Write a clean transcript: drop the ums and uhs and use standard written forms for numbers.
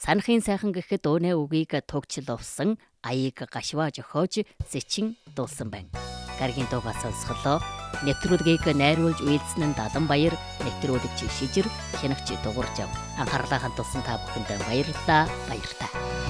Санахын сайхан гэхэд өөнэ үгийг тугчлуулсан аяыг гашваа жохоож сэчин дуулсан байна. Гаргийн дуугаа сонсголоо. Нэвтрүүлгийг найруулж үйлдсэн нь Даланбаяр, нэвтрүүлэгч Шижир, хянагч Дугуйржав. Анхаарлаа хандуулсан та бүхэнд баярлалаа.